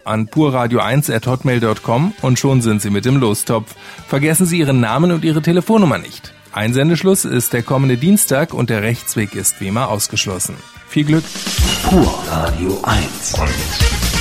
an purradio1@hotmail.com und schon sind Sie mit im Lostopf. Vergessen Sie Ihren Namen und Ihre Telefonnummer nicht. Einsendeschluss ist der kommende Dienstag und der Rechtsweg ist wie immer ausgeschlossen. Viel Glück. Pur Radio 1.